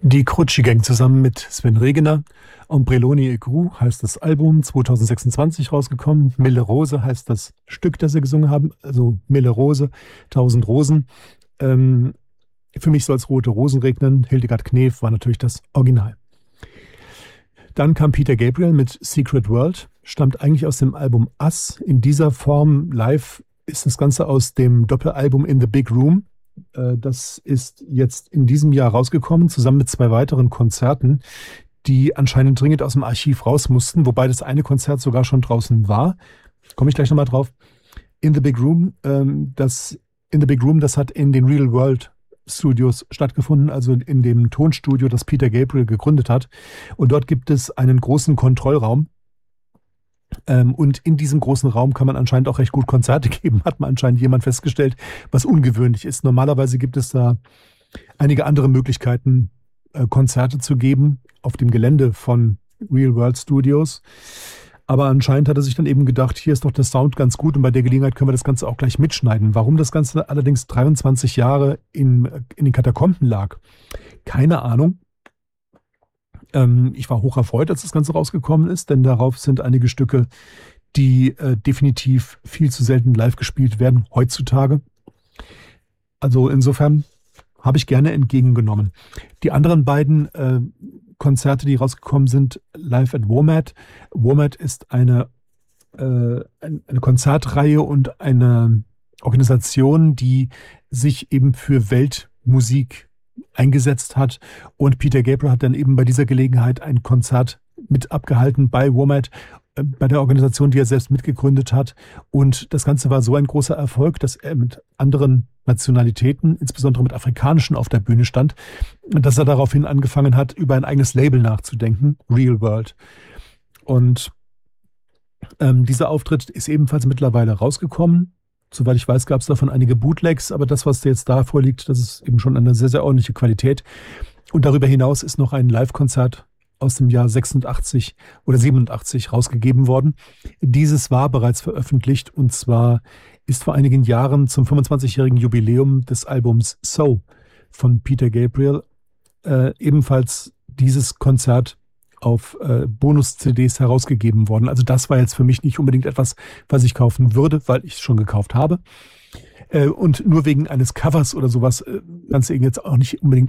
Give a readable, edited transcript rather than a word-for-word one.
Die Crucci Gang zusammen mit Sven Regener. Ombrelloni e Gru heißt das Album, 2026 rausgekommen. Mille Rose heißt das Stück, das sie gesungen haben. Also Mille Rose, 1000 Rosen. Für mich soll es rote Rosen regnen. Hildegard Knef war natürlich das Original. Dann kam Peter Gabriel mit Secret World. Stammt eigentlich aus dem Album Us. In dieser Form live ist das Ganze aus dem Doppelalbum In the Big Room. Das ist jetzt in diesem Jahr rausgekommen, zusammen mit 2 weiteren Konzerten, die anscheinend dringend aus dem Archiv raus mussten, wobei das eine Konzert sogar schon draußen war. Komme ich gleich nochmal drauf. In the Big Room, das hat in den Real World Studios stattgefunden, also in dem Tonstudio, das Peter Gabriel gegründet hat. Und dort gibt es einen großen Kontrollraum. Und in diesem großen Raum kann man anscheinend auch recht gut Konzerte geben, hat man anscheinend jemand festgestellt, was ungewöhnlich ist. Normalerweise gibt es da einige andere Möglichkeiten, Konzerte zu geben auf dem Gelände von Real World Studios. Aber anscheinend hat er sich dann eben gedacht, hier ist doch der Sound ganz gut und bei der Gelegenheit können wir das Ganze auch gleich mitschneiden. Warum das Ganze allerdings 23 Jahre in den Katakomben lag, keine Ahnung. Ich war hoch erfreut, als das Ganze rausgekommen ist, denn darauf sind einige Stücke, die definitiv viel zu selten live gespielt werden heutzutage. Also insofern habe ich gerne entgegengenommen. Die anderen beiden Konzerte, die rausgekommen sind, live at WOMAD. WOMAD ist eine Konzertreihe und eine Organisation, die sich eben für Weltmusik eingesetzt hat, und Peter Gabriel hat dann eben bei dieser Gelegenheit ein Konzert mit abgehalten bei WOMAD, bei der Organisation, die er selbst mitgegründet hat, und das Ganze war so ein großer Erfolg, dass er mit anderen Nationalitäten, insbesondere mit afrikanischen, auf der Bühne stand, dass er daraufhin angefangen hat, über ein eigenes Label nachzudenken, Real World. Und dieser Auftritt ist ebenfalls mittlerweile rausgekommen. Soweit ich weiß, gab es davon einige Bootlegs, aber das, was jetzt da vorliegt, das ist eben schon eine sehr, sehr ordentliche Qualität. Und darüber hinaus ist noch ein Live-Konzert aus dem Jahr 86 oder 87 rausgegeben worden. Dieses war bereits veröffentlicht, und zwar ist vor einigen Jahren zum 25-jährigen Jubiläum des Albums So von Peter Gabriel ebenfalls dieses Konzert auf Bonus-CDs herausgegeben worden. Also das war jetzt für mich nicht unbedingt etwas, was ich kaufen würde, weil ich es schon gekauft habe. Und nur wegen eines Covers oder sowas kannst du jetzt auch nicht unbedingt